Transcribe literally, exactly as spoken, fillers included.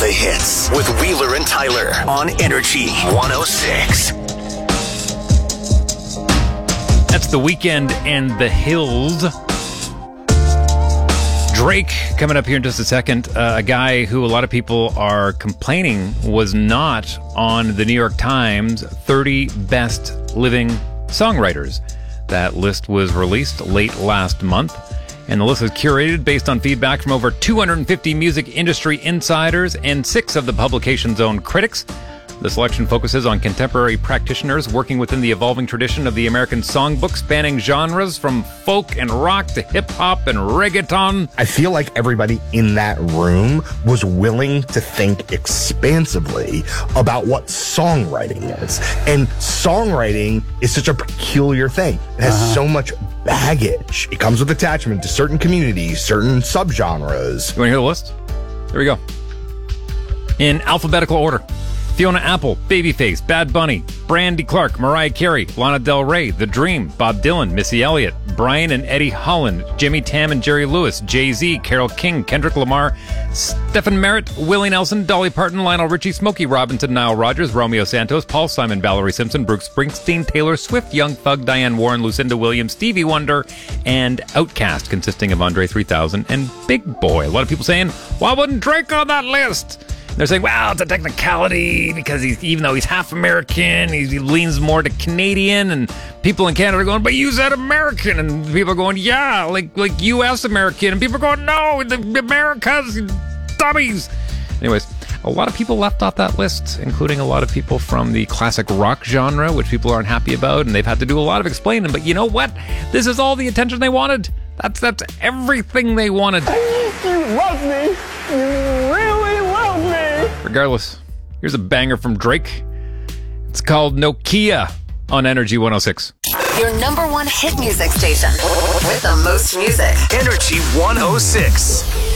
the hits with Wheeler and Tyler on Energy one oh six. That's The Weeknd and The Hills. Drake coming up here in just a second. Uh, a guy who a lot of people are complaining was not on the New York Times thirty Best Living Songwriters. That list was released late last month, and the list is curated based on feedback from over two hundred fifty music industry insiders and six of the publication's own critics. The selection focuses on contemporary practitioners working within the evolving tradition of the American songbook, spanning genres from folk and rock to hip-hop and reggaeton. I feel like everybody in that room was willing to think expansively about what songwriting is. And songwriting is such a peculiar thing. It has uh-huh. so much baggage. It comes with attachment to certain communities, certain subgenres. You want to hear the list? There we go. In alphabetical order. Fiona Apple, Babyface, Bad Bunny, Brandy Clark, Mariah Carey, Lana Del Rey, The Dream, Bob Dylan, Missy Elliott, Brian and Eddie Holland, Jimmy Tam and Jerry Lewis, Jay-Z, Carole King, Kendrick Lamar, Stephen Merritt, Willie Nelson, Dolly Parton, Lionel Richie, Smokey Robinson, Nile Rodgers, Romeo Santos, Paul Simon, Valerie Simpson, Bruce Springsteen, Taylor Swift, Young Thug, Diane Warren, Lucinda Williams, Stevie Wonder, and Outkast, consisting of Andre three thousand and Big Boy. A lot of people saying, why wasn't Drake on that list? They're saying, well, it's a technicality because he's, even though he's half American, he's, he leans more to Canadian, and people in Canada are going, but you said American, and people are going, yeah, like like U S American, and people are going, no, the Americas, dummies. Anyways, a lot of people left off that list, including a lot of people from the classic rock genre, which people aren't happy about, and they've had to do a lot of explaining, but you know what? This is all the attention they wanted. That's, that's everything they wanted. You love me. You really love me. Regardless, here's a banger from Drake. It's called Nokia on Energy one oh six. Your number one hit music station with the most music. Energy one oh six.